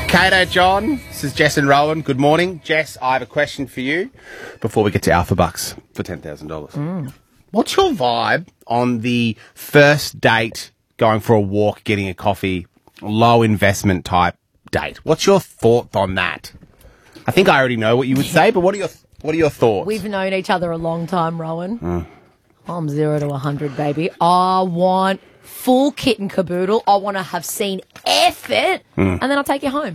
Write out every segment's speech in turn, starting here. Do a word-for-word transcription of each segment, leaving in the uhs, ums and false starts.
Kato, John, this is Jess and Rowan. Good morning. Jess, I have a question for you before we get to Alpha Bucks for ten thousand dollars. Mm. What's your vibe on the first date, going for a walk, getting a coffee, low investment type date? What's your thought on that? I think I already know what you would say, but what are your what are your thoughts? We've known each other a long time, Rowan. Mm. I'm zero to a hundred, baby. I want full kit and caboodle. I want to have seen effort, mm. and then I'll take you home.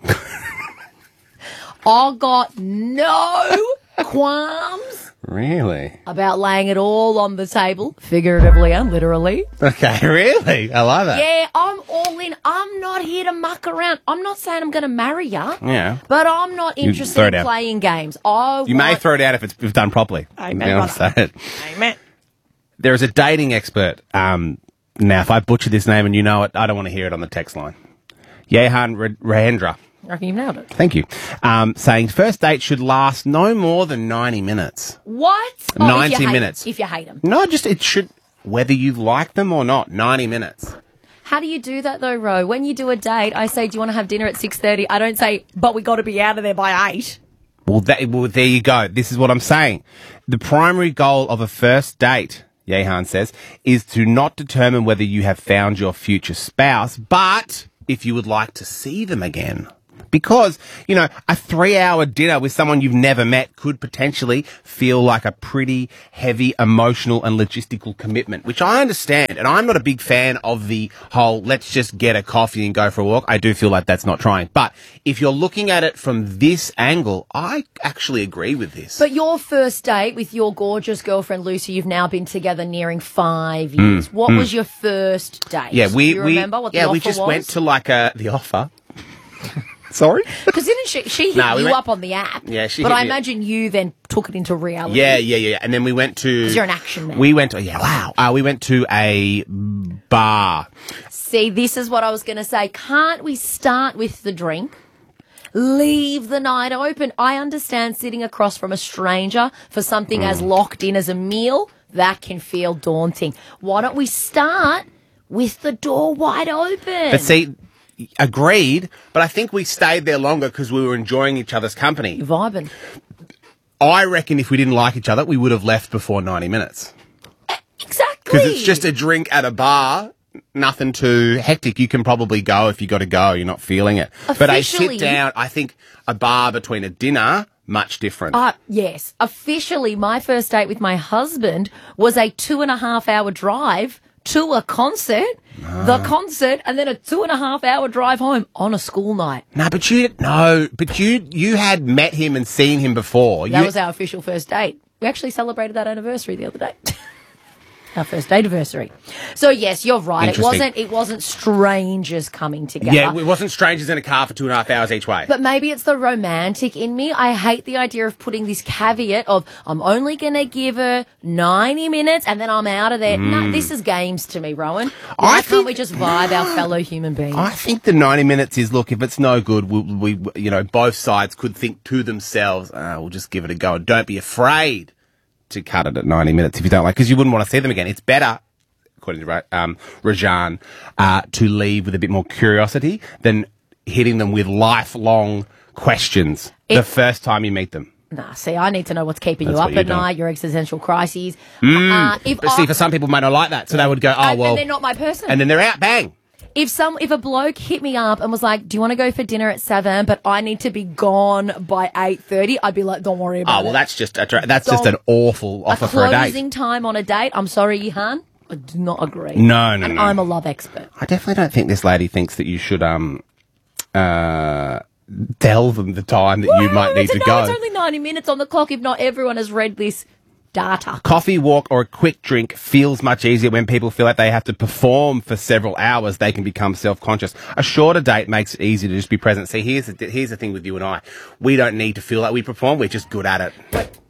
I got no qualms. Really? About laying it all on the table, figuratively and literally. Okay, really? I love that. Yeah, I'm all in. I'm not here to muck around. I'm not saying I'm going to marry ya. Yeah. But I'm not interested in playing games. I you want... may throw it out if it's if done properly. Amen. You know what I'm saying? Amen. There is a dating expert. Um, now, if I butcher this name and you know it, I don't want to hear it on the text line. Yehan Rahendra. I reckon you've nailed it. Thank you. Um, saying first date should last no more than ninety minutes. What? Oh, ninety if you hate, minutes. If you hate them. No, just it should, whether you like them or not, ninety minutes. How do you do that though, Ro? When you do a date, I say, do you want to have dinner at six thirty? I don't say, but we got to be out of there by eight. Well, that, well, there you go. This is what I'm saying. The primary goal of a first date, Yehan says, is to not determine whether you have found your future spouse, but if you would like to see them again. Because, you know, a three-hour dinner with someone you've never met could potentially feel like a pretty heavy emotional and logistical commitment, which I understand. And I'm not a big fan of the whole let's just get a coffee and go for a walk. I do feel like that's not trying. But if you're looking at it from this angle, I actually agree with this. But your first date with your gorgeous girlfriend, Lucy, you've now been together nearing five years. Mm, what mm. was your first date? Yeah, we, do you we, remember what the yeah, offer we just was? went to like a, the offer. Sorry? Because didn't she, she hit no, we you went, up on the app. Yeah, she But hit I me. imagine you then took it into reality. Yeah, yeah, yeah. And then we went to... Because you're an action man. We went to... Yeah, wow. Uh, we went to a bar. See, this is what I was going to say. Can't we start with the drink? Leave the night open. I understand sitting across from a stranger for something mm. as locked in as a meal. That can feel daunting. Why don't we start with the door wide open? But see... Agreed, but I think we stayed there longer because we were enjoying each other's company. You're vibing. I reckon if we didn't like each other, we would have left before ninety minutes. Exactly. Because it's just a drink at a bar, nothing too hectic. You can probably go if you got to go, you're not feeling it. Officially, but a sit down, I think a bar between a dinner, much different. Uh, yes. Officially, my first date with my husband was a two and a half hour drive to a concert, no. the concert, and then a two and a half hour drive home on a school night. No, but you no, but you you had met him and seen him before. That you, was our official first date. We actually celebrated that anniversary the other day. Our first date anniversary. So yes, you're right. It wasn't. It wasn't strangers coming together. Yeah, it wasn't strangers in a car for two and a half hours each way. But maybe it's the romantic in me. I hate the idea of putting this caveat of I'm only going to give her ninety minutes and then I'm out of there. Mm. No, this is games to me, Rowan. Why I can't think, we just vibe our fellow human beings? I think the ninety minutes is look. If it's no good, we, we you know both sides could think to themselves, oh, we'll just give it a go and don't be afraid to cut it at ninety minutes if you don't like, because you wouldn't want to see them again. It's better, according to um, Rajan, uh, to leave with a bit more curiosity than hitting them with lifelong questions it, the first time you meet them. Nah, see, I need to know what's keeping That's you up you at don't. night, your existential crises. Mm, uh, if but I, see, for some people, might not like that, so they would go, oh, and, well. And they're not my person. And then they're out, bang. If some, if a bloke hit me up and was like, do you want to go for dinner at seven, but I need to be gone by eight thirty, I'd be like, don't worry about it. Oh, well, it. that's just, a, that's don't, just an awful offer a for a date. closing time on a date, I'm sorry, Ihan, I do not agree. No, no, and no. I'm a love expert. I definitely don't think this lady thinks that you should, um, uh, tell them the time that well, you might need to know go. It's only ninety minutes on the clock if not everyone has read this data. Coffee, walk, or a quick drink feels much easier when people feel like they have to perform for several hours. They can become self-conscious. A shorter date makes it easy to just be present. See, here's the, here's the thing with you and I. We don't need to feel like we perform. We're just good at it. But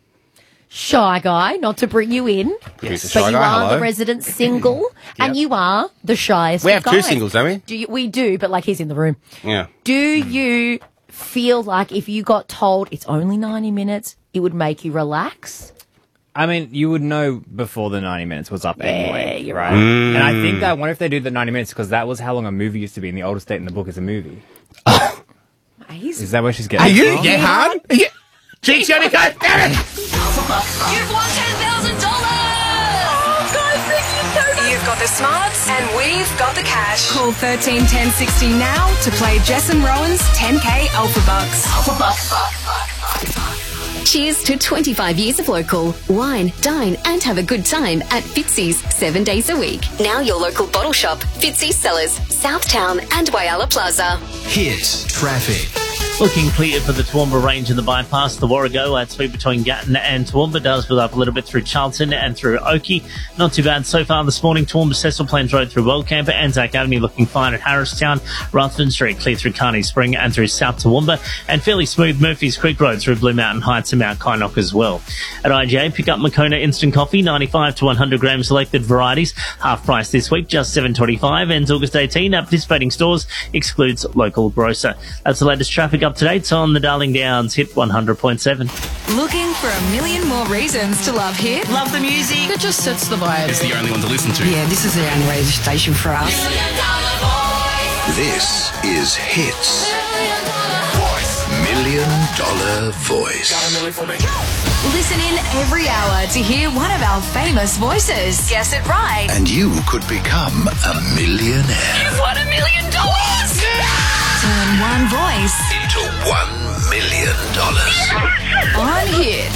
shy guy, not to bring you in, yes. but you guy, are hello. the resident single, yep. and you are the shyest. We have of two guys. singles, don't we? Do you, we do, but like he's in the room. Yeah. Do you feel like if you got told it's only ninety minutes, it would make you relax? I mean, you would know before the ninety minutes was up anyway, you're right? Mm. And I think that, I wonder if they do the ninety minutes because that was how long a movie used to be, and the oldest date in the book is a movie. He's Is that where she's getting Are it you, from? Jehan? Are you... Cheeks, Johnny, go! Damn it! You've won ten thousand dollars! You've got the smarts and we've got the cash. Call thirteen ten sixty now to play Jess and Rowan's ten K Alpha Bucks. Cheers to twenty-five years of local. Wine, dine and have a good time at Fitzy's seven days a week. Now your local bottle shop, Fitzy's Cellars, Southtown and Whyalla Plaza. Hit traffic. Looking clear for the Toowoomba range and the bypass. The Warrego at speed between Gatton and Toowoomba does build up a little bit through Charlton and through Oakey. Not too bad so far this morning. Toowoomba Cecil Plains Road through Wellcamp. Anzac Avenue looking fine at Harristown. Ruthven Street clear through Carney Spring and through South Toowoomba. And fairly smooth Murphy's Creek Road through Blue Mountain Heights and Mount Kynock as well. At I G A, pick up Moccona Instant Coffee, ninety-five to one hundred gram selected varieties. Half price this week, just seven twenty-five. Ends August eighteenth at participating stores. Excludes local grocer. That's the latest traffic updates on the Darling Downs Hit one hundred point seven. Looking for a million more reasons to love Hit? Love the music. It just sets the vibe. It's the only one to listen to. Yeah, this is the only radio station for us. This is Hits. Million Dollar Voice. Listen in every hour to hear one of our famous voices. Guess it right. And you could become a millionaire. You've won a million dollars! Turn one voice Into one million dollars. on Hit.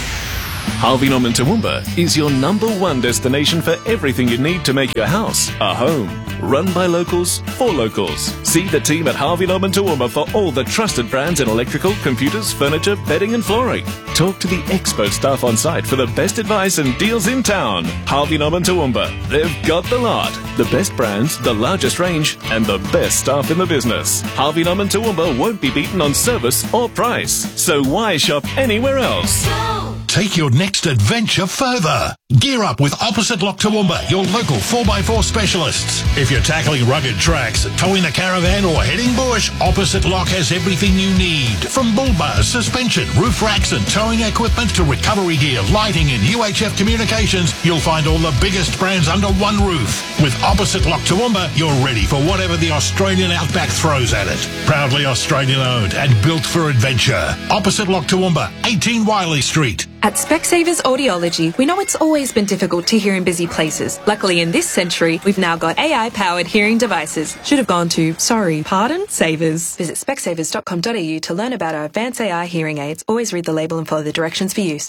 Harvey Norman Toowoomba is your number one destination for everything you need to make your house a home. Run by locals, for locals. See the team at Harvey Norman Toowoomba for all the trusted brands in electrical, computers, furniture, bedding and flooring. Talk to the expert staff on site for the best advice and deals in town. Harvey Norman Toowoomba. They've got the lot. The best brands, the largest range, and the best staff in the business. Harvey Norman Toowoomba won't be beaten on service or price. So why shop anywhere else? Take your next adventure further. Gear up with Opposite Lock Toowoomba, your local four by four specialists. If you're tackling rugged tracks, towing a caravan or heading bush, Opposite Lock has everything you need. From bull bars, suspension, roof racks and towing equipment to recovery gear, lighting and U H F communications, you'll find all the biggest brands under one roof. With Opposite Lock Toowoomba, you're ready for whatever the Australian outback throws at it. Proudly Australian owned and built for adventure. Opposite Lock Toowoomba, eighteen Wiley Street. At Specsavers Audiology, we know it's always been difficult to hear in busy places. Luckily, in this century, we've now got A I-powered hearing devices. Should have gone to, sorry, pardon, Savers. Visit specsavers dot com dot a u to learn about our advanced A I hearing aids. Always read the label and follow the directions for use.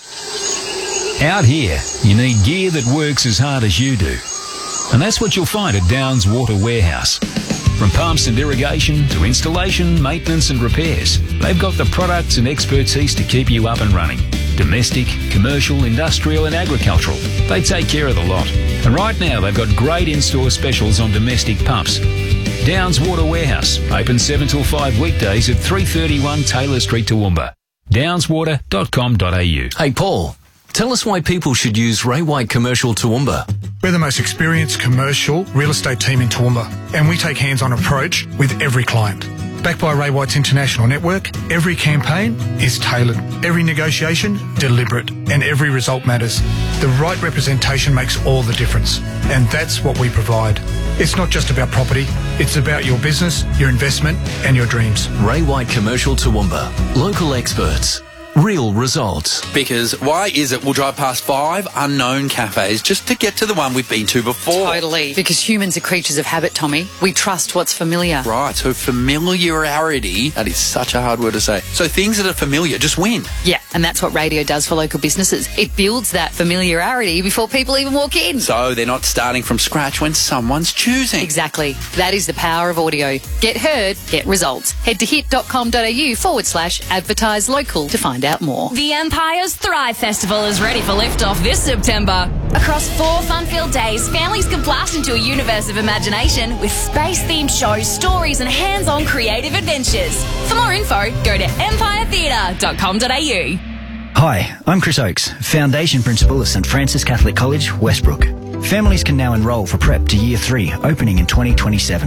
Out here, you need gear that works as hard as you do. And that's what you'll find at Downs Water Warehouse. From pumps and irrigation to installation, maintenance and repairs, they've got the products and expertise to keep you up and running. Domestic, commercial, industrial and agricultural. They take care of the lot. And right now they've got great in-store specials on domestic pumps. Downs Water Warehouse, open seven till five weekdays at three thirty-one Taylor Street, Toowoomba. downs water dot com dot a u. Hey, Paul, tell us why people should use Ray White Commercial Toowoomba. We're the most experienced commercial real estate team in Toowoomba, and we take hands-on approach with every client. Backed by Ray White's international network, every campaign is tailored, every negotiation deliberate, and every result matters. The right representation makes all the difference, and that's what we provide. It's not just about property, it's about your business, your investment, and your dreams. Ray White Commercial Toowoomba. Local experts. Real results. Because why is it we'll drive past five unknown cafes just to get to the one we've been to before? Totally. Because humans are creatures of habit, Tommy. We trust what's familiar. Right, so familiarity, that is such a hard word to say. So things that are familiar just win. Yeah, and that's what radio does for local businesses. It builds that familiarity before people even walk in. So they're not starting from scratch when someone's choosing. Exactly. That is the power of audio. Get heard, get results. Head to hit dot com dot a u forward slash advertise local to find out more. The Empire's Thrive Festival is ready for liftoff this September. Across four fun-filled days, families can blast into a universe of imagination with space-themed shows, stories and hands-on creative adventures. For more info, go to empire theatre dot com dot a u. Hi, I'm Chris Oakes, Foundation Principal at St Francis Catholic College, Westbrook. Families can now enrol for prep to Year three, opening in twenty twenty-seven.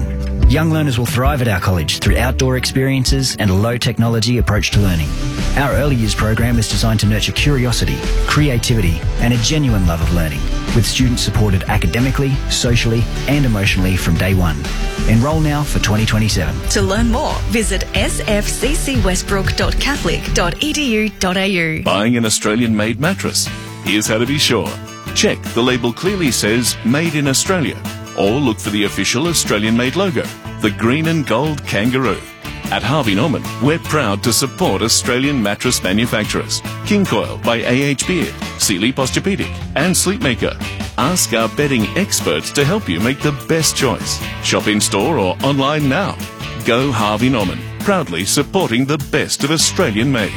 Young learners will thrive at our college through outdoor experiences and a low-technology approach to learning. Our early years program is designed to nurture curiosity, creativity, and a genuine love of learning, with students supported academically, socially, and emotionally from day one. Enrol now for twenty twenty-seven. To learn more, visit s f c c westbrook dot catholic dot e d u dot a u. Buying an Australian-made mattress? Here's how to be sure. Check the label clearly says Made in Australia, or look for the official Australian-made logo, the green and gold kangaroo. At Harvey Norman, we're proud to support Australian mattress manufacturers. King Coil by A H Beard, Sealy Posturepedic and Sleepmaker. Ask our bedding experts to help you make the best choice. Shop in-store or online now. Go Harvey Norman, proudly supporting the best of Australian-made.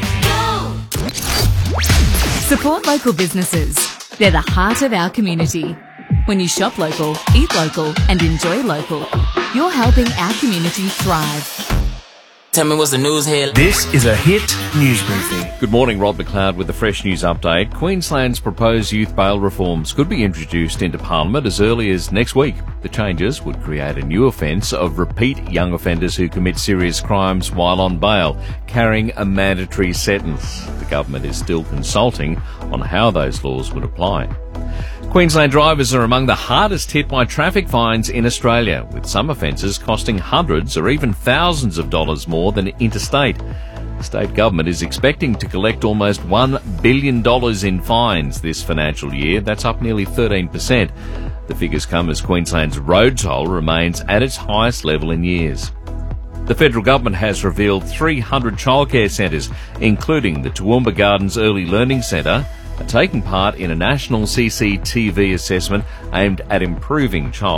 Support local businesses. They're the heart of our community. When you shop local, eat local and enjoy local, you're helping our community thrive. Tell me what's the news here. This is a Hit News Briefing. Good morning, Rod McLeod with the Fresh News Update. Queensland's proposed youth bail reforms could be introduced into Parliament as early as next week. The changes would create a new offence of repeat young offenders who commit serious crimes while on bail, carrying a mandatory sentence. The government is still consulting on how those laws would apply. Queensland drivers are among the hardest hit by traffic fines in Australia, with some offences costing hundreds or even thousands of dollars more than interstate. The state government is expecting to collect almost one billion dollars in fines this financial year. That's up nearly thirteen percent. The figures come as Queensland's road toll remains at its highest level in years. The federal government has revealed three hundred childcare centres, including the Toowoomba Gardens Early Learning Centre, are taking part in a national C C T V assessment aimed at improving child